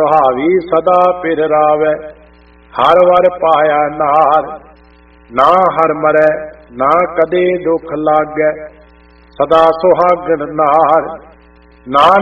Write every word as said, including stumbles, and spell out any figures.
ਸੁਹਾਵੀ ਸਦਾ ਪਿਰ ਰਾਵੈ, ਹਰ ਵਰ ਪਾਇਆ ਨਾਰ। ਨਾ ਹਰ ਮਰੈ ਨਾ ਕਦੇ ਦੁਖ ਲਾਗੈ, ਸਦਾ ਸੁਹਾਗਣ ਨਾਰ। ਨਾਨਕ